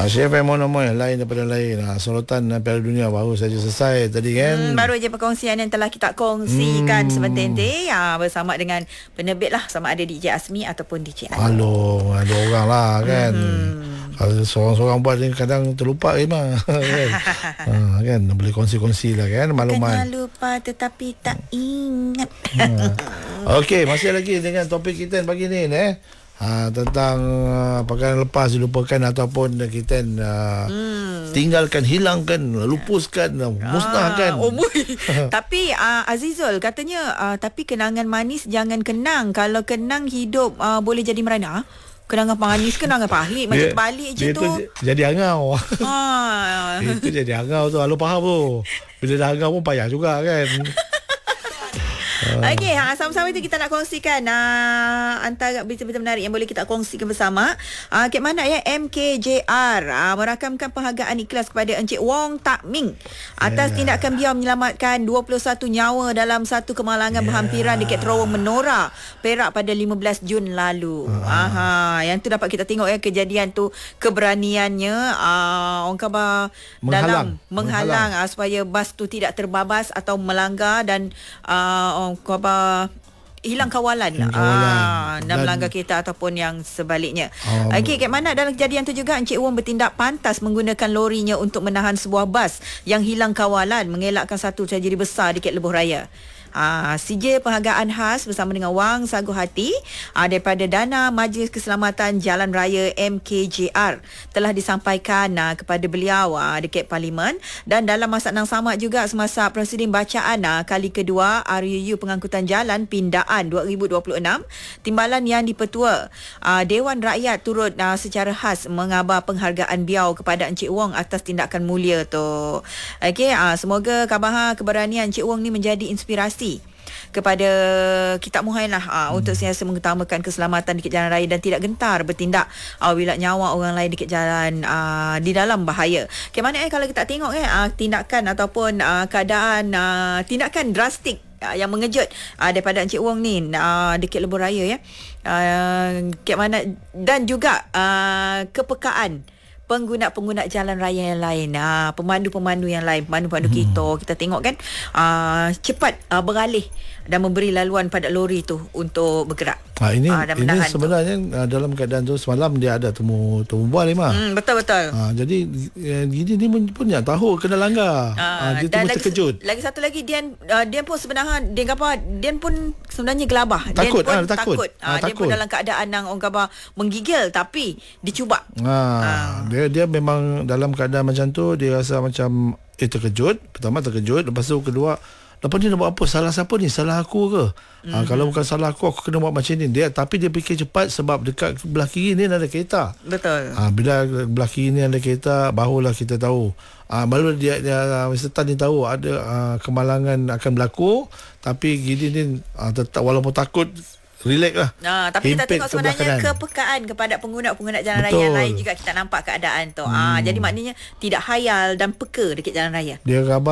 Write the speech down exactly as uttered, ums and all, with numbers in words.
Asia F M Monomoy lain daripada lain. Ha, sorotan Piala Dunia baru saja selesai tadi kan. Hmm, baru je perkongsian yang telah kita kongsikan hmm. sebentar nanti ya, bersama dengan penerbit lah, sama ada D J Azmi ataupun D J Alo. Halo, ada orang lah kan. Hmm. Kalau seorang-seorang buat ni kadang terlupa eh mah. Kan? Ha, kan boleh kongsi-kongsi lah kan maklumat. Kena lupa tetapi tak ingat. Ha. Okey, masih lagi dengan topik kita pagi ni eh. Ha, tentang uh, pakaian lepas dilupakan ataupun kita uh, hmm. tinggalkan, hilangkan, lupuskan, ah, musnahkan. Oh, tapi uh, Azizul katanya uh, tapi kenangan manis jangan kenang. Kalau kenang hidup uh, boleh jadi merana. Kenangan manis, kenangan pahit macam terbalik je tu. Itu jadi angau. Ha. Itu jadi angau tu. Lalu faham tu. Bila dah angau pun payah juga kan. Okey, ha, sama-sama itu kita nak kongsikan uh, antara berita-berita menarik yang boleh kita kongsikan bersama. Uh, Kek mana ya M K J R uh, merakamkan penghargaan ikhlas kepada Encik Wong Tak Ming atas yeah. tindakan beliau menyelamatkan dua puluh satu nyawa dalam satu kemalangan yeah. berhampiran dekat Terowong Menora, Perak pada lima belas Jun lalu. Uh. Aha, yang tu dapat kita tengok ya kejadian tu, keberaniannya uh, orang khabar dalam menghalang, menghalang uh, supaya bas tu tidak terbabas atau melanggar dan uh, khabar hilang kawalan, hilang kawalan. Ah, dan, dan melanggar kereta ataupun yang sebaliknya. Um, Okey, Kek Mana dalam kejadian tu juga Encik Wong bertindak pantas menggunakan lorinya untuk menahan sebuah bas yang hilang kawalan, mengelakkan satu tragedi besar dekat Lebuh Raya. Ah, sijil penghargaan khas bersama dengan wang sagu hati ah, daripada dana Majlis Keselamatan Jalan Raya M K J R telah disampaikan ah, kepada beliau ah, dekat Parlimen, dan dalam masa yang sama juga semasa Presiden bacaan ah, kali kedua R U U Pengangkutan Jalan Pindaan dua ribu dua puluh enam, timbalan yang dipertua ah, Dewan Rakyat turut ah, secara khas mengabar penghargaan beliau kepada Encik Wong atas tindakan mulia tu. Okey, ah, semoga khabar keberanian Encik Wong ni menjadi inspirasi kepada kita mohon lah uh, hmm. untuk sentiasa mengutamakan keselamatan di jalan raya dan tidak gentar bertindak uh, bila nyawa orang lain di jalan uh, di dalam bahaya. Bagaimana eh kalau kita tengok eh uh, tindakan ataupun uh, keadaan uh, tindakan drastik uh, yang mengejut uh, daripada Encik Wong ni uh, dekat Lebuh Raya ya. Uh, bagaimana dan juga uh, kepekaan pengguna-pengguna jalan raya yang lain, ha, pemandu-pemandu yang lain, pemandu-pemandu hmm. kita, kita tengok kan uh, cepat uh, beralih dan memberi laluan pada lori tu untuk bergerak. Ha, ini uh, ini sebenarnya uh, dalam keadaan tu semalam dia ada temu temu bual lima. Hmm, betul betul. Ha, jadi uh, gini ni pun tak tahu kena langgar. Uh, uh, dia dan tu lagi, terkejut. Lagi satu lagi dia uh, dia pun sebenarnya dia apa dia pun sebenarnya gelabah. Takut, dia pun ha, takut. takut. Ha, uh, dia takut. pun dalam keadaan yang orang kata menggigil tapi dicubak. Ha, uh. dia dia memang dalam keadaan macam tu dia rasa macam eh terkejut. Pertama terkejut, lepas tu kedua lepas ni nak buat apa? Salah siapa ni? Salah aku ke? Mm-hmm. Ha, kalau bukan salah aku, aku kena buat macam ni. Dia, tapi dia fikir cepat sebab dekat belah kiri ni ada kereta. Betul. Ha, bila belah kiri ni ada kereta, barulah kita tahu. Ha, baru dia, dia Mister Tan ni tahu ada uh, kemalangan akan berlaku. Tapi gini ni uh, tetap walaupun takut, relax lah. Nah, tapi Himpit kita tengok sebenarnya kepekaan kepada pengguna-pengguna jalan Betul. Raya yang lain juga kita nampak keadaan tu. Hmm. Ah, jadi maknanya tidak hayal dan peka dekat jalan raya. Dia khabar